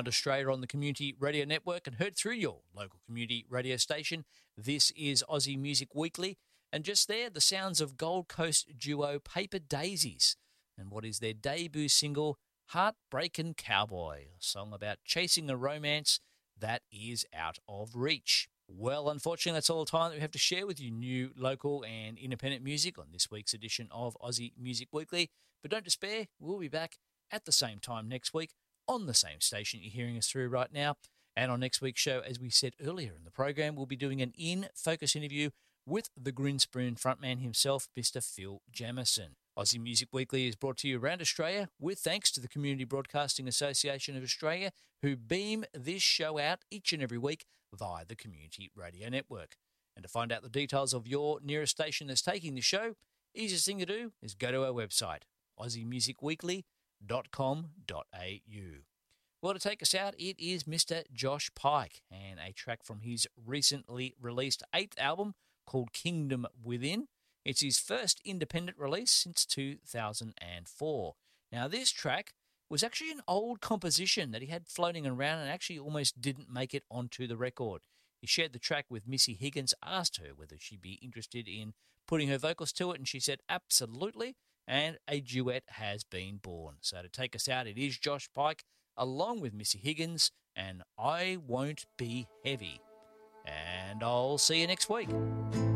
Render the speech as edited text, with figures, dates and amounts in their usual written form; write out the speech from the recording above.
around Australia on the Community Radio Network and heard through your local community radio station. This is Aussie Music Weekly, and just there, the sounds of Gold Coast duo Paper Daisies and what is their debut single, Heartbreakin' Cowboy, a song about chasing a romance that is out of reach. Well, unfortunately, that's all the time that we have to share with you new, local and independent music on this week's edition of Aussie Music Weekly. But don't despair, we'll be back at the same time next week on the same station you're hearing us through right now. And on next week's show, as we said earlier in the program, we'll be doing an in-focus interview with the Grinspoon frontman himself, Mr. Phil Jamieson. Aussie Music Weekly is brought to you around Australia with thanks to the Community Broadcasting Association of Australia, who beam this show out each and every week via the Community Radio Network. And to find out the details of your nearest station that's taking the show, easiest thing to do is go to our website, aussiemusicweekly.com.au. Well, to take us out, it is Mr. Josh Pike and a track from his recently released 8th album called Kingdom Within. It's his first independent release since 2004. Now, this track was actually an old composition that he had floating around and actually almost didn't make it onto the record. He shared the track with Missy Higgins, asked her whether she'd be interested in putting her vocals to it, and she said absolutely, and a duet has been born. So to take us out, it is Josh Pike along with Missy Higgins and I Won't Be Heavy. And I'll see you next week.